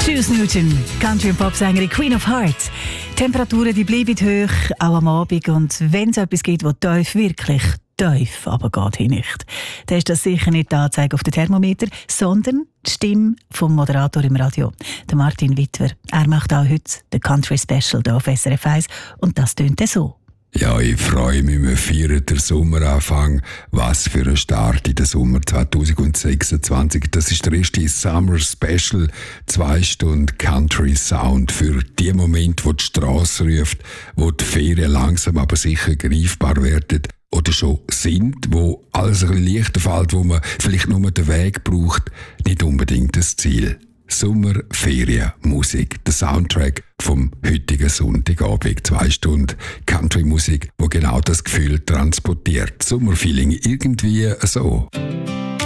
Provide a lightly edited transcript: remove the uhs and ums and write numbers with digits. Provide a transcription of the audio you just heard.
Juice Newton, Country- und Popsängerin, Queen of Hearts. Die Temperaturen die bleiben hoch, auch am Abend. Und wenn es etwas gibt, das tief, wirklich tief, aber geht hier nicht, dann ist das sicher nicht die Anzeige auf den Thermometer, sondern die Stimme vom Moderator im Radio, der Martin Wittwer. Er macht auch heute den Country Special hier auf SRF 1 und das tönt so. Ja, ich freue mich, wir feiern den Sommeranfang. Was für ein Start in den Sommer 2026. Das ist der erste Summer Special. 2 Stunden Country Sound für die Momente, wo die Strasse ruft, wo die Ferien langsam aber sicher greifbar werden oder schon sind, wo alles ein bisschen leichter fällt, wo man vielleicht nur den Weg braucht, nicht unbedingt das Ziel. Sommer, Ferien, Musik, der Soundtrack vom heutigen Sonntagabend. 2 Stunden Country-Musik, wo genau das Gefühl transportiert. Sommerfeeling irgendwie so.